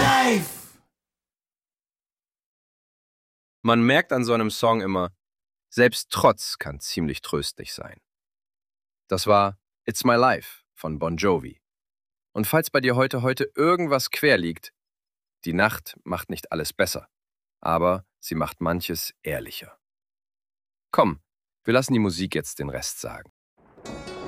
Life. Man merkt an so einem Song immer, selbst Trotz kann ziemlich tröstlich sein. Das war It's My Life von Bon Jovi. Und falls bei dir heute irgendwas quer liegt, die Nacht macht nicht alles besser, aber sie macht manches ehrlicher. Komm, wir lassen die Musik jetzt den Rest sagen.